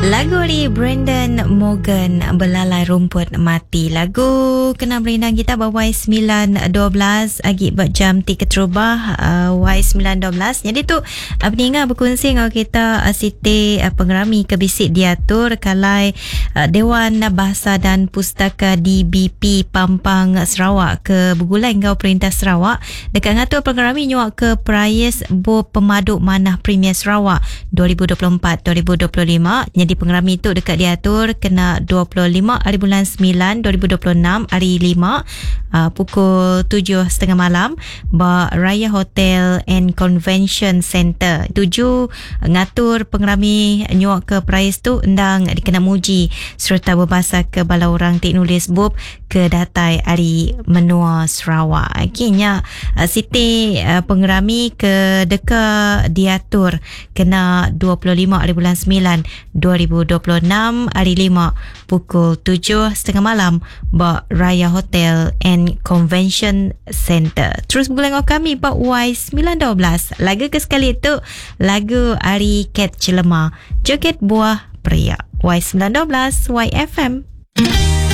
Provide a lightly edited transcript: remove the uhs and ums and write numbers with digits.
Lagu dari Brandon Morgan, Belalai Rumput Mati. Lagu kena berindang kita bawai 9.12 agi buat jam 3 terubah wai 9.12. Jadi tu peningat berkongsi dengan kita Siti Pengerami Kebisik diatur kalai Dewan Bahasa dan Pustaka DBP Pampang Sarawak ke bergulai dengan Perintah Sarawak dekat ngatur pengerami nyuak ke Prize Bo Pemaduk Manah Premier Sarawak 2024-2025. Jadi pengerami tu dekat diatur kena 25 hari bulan 9 2026 hari 5 pukul 7.30 malam ba Raya Hotel and Convention Center. Tuju ngatur pengerami nyuak ke prize tu endang dikena muji serta berbahasa ke bala orang teknulis bub ke datai hari menua Sarawak. Akhirnya Siti pengerami ke dekat diatur kena 25 hari bulan 9 2026 hari 5 pukul 7.30 malam ba Raya Hotel and Convention Center. Terus bergulai dengan kami ba Y912. Lagu ke sekali tu lagu Ari Cat Cilema, Joget Buah Pria. Y912 YFM.